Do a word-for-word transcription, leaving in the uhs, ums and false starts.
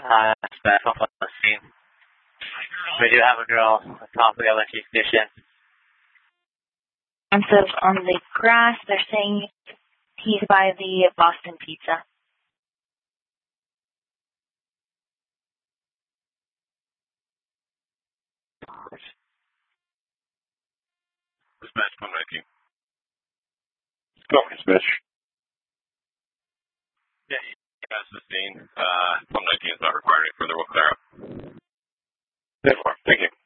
Uh, that's off on the scene. We do have a girl on top of the electric station. And so on the grass, they're saying he's by the Boston Pizza. Smash one nineteen. Copy, Smash. Yeah, you guys the scene. Uh, one nineteen is not required any further. We'll clear up. Thank you.